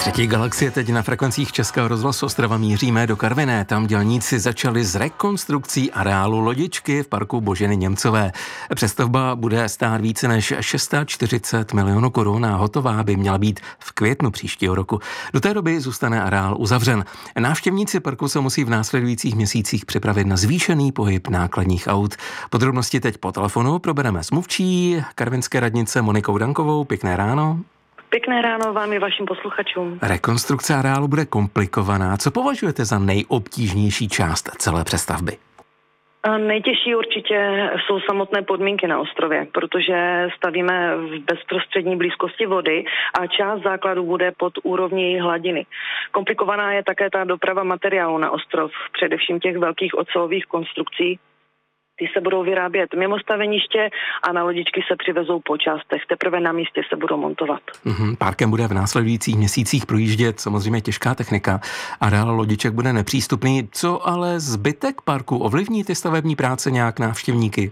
Třetí galaxie teď na frekvencích Českého rozhlasu Ostrava míříme do Karviné. Tam dělníci začali s rekonstrukcí areálu lodičky v parku Boženy Němcové. Přestavba bude stát více než 640 milionů korun a hotová by měla být v květnu příštího roku. Do té doby zůstane areál uzavřen. Návštěvníci parku se musí v následujících měsících připravit na zvýšený pohyb nákladních aut. Podrobnosti teď po telefonu probereme s mluvčí karvinské radnice Monikou Dankovou. Pěkné ráno. Pěkné ráno vám i vašim posluchačům. Rekonstrukce areálu bude komplikovaná. Co považujete za nejobtížnější část celé přestavby? Nejtěžší určitě jsou samotné podmínky na ostrově, protože stavíme v bezprostřední blízkosti vody a část základu bude pod úrovní hladiny. Komplikovaná je také ta doprava materiálu na ostrov, především těch velkých ocelových konstrukcí. Ty se budou vyrábět mimo staveniště a na lodičky se přivezou po částech. Teprve na místě se budou montovat. Parkem bude v následujících měsících projíždět samozřejmě těžká technika. Areál lodiček bude nepřístupný. Co ale zbytek parku? Ovlivní ty stavební práce nějak návštěvníky?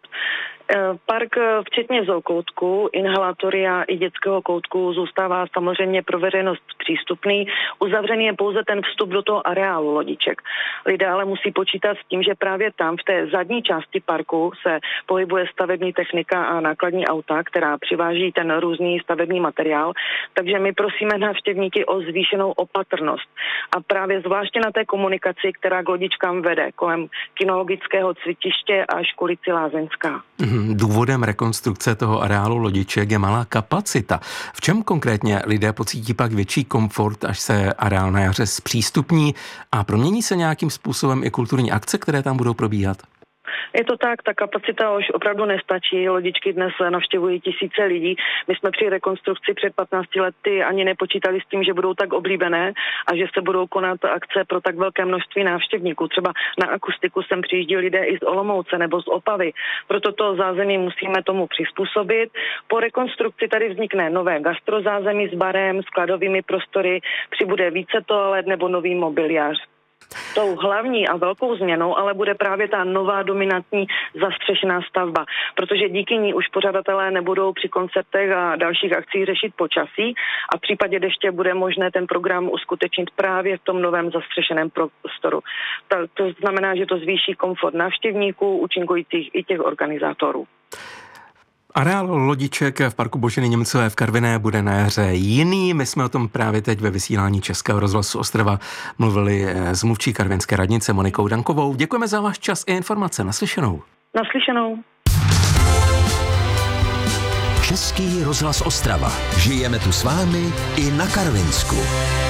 Park včetně zookoutku, inhalatoria i dětského koutku zůstává samozřejmě pro veřejnost přístupný. Uzavřený je pouze ten vstup do toho areálu lodiček. Lidé ale musí počítat s tím, že právě tam v té zadní části parku se pohybuje stavební technika a nákladní auta, která přiváží ten různý stavební materiál. Takže my prosíme návštěvníky o zvýšenou opatrnost. A právě zvláště na té komunikaci, která k lodičkám vede kolem kinologického cvičiště a školici Lázeňská. Důvodem rekonstrukce toho areálu lodiček je malá kapacita. V čem konkrétně lidé pocítí pak větší komfort, až se areál na jaře zpřístupní a promění se nějakým způsobem i kulturní akce, které tam budou probíhat? Je to tak, ta kapacita už opravdu nestačí. Lodičky dnes navštěvují tisíce lidí. My jsme při rekonstrukci před 15 lety ani nepočítali s tím, že budou tak oblíbené a že se budou konat akce pro tak velké množství návštěvníků. Třeba na akustiku sem přijíždí lidé i z Olomouce nebo z Opavy. Proto to zázemí musíme tomu přizpůsobit. Po rekonstrukci tady vznikne nové gastrozázemí s barem, skladovými prostory, přibude více toalet nebo nový mobiliář. Tou hlavní a velkou změnou ale bude právě ta nová dominantní zastřešená stavba, protože díky ní už pořadatelé nebudou při koncertech a dalších akcích řešit počasí a v případě deště bude možné ten program uskutečnit právě v tom novém zastřešeném prostoru. To znamená, že to zvýší komfort návštěvníků, účinkujících i těch organizátorů. Areál lodiček v parku Boženy Němcové v Karviné bude na jaře jiný. My jsme o tom právě teď ve vysílání Českého rozhlasu Ostrava mluvili s mluvčí karvinské radnice Monikou Dankovou. Děkujeme za váš čas i informace. Naslyšenou. Naslyšenou. Český rozhlas Ostrava. Žijeme tu s vámi i na Karvinsku.